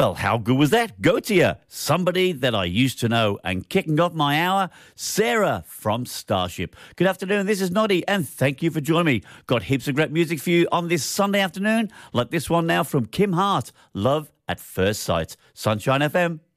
Well, how good was that? Go to you. Somebody that I used to know. And kicking off my hour, Sarah from Starship. Good afternoon. This is Noddy, and thank you for joining me. Got heaps of great music for you on this Sunday afternoon. Like this one now from Kim Hart, Love at First Sight. Sunshine FM.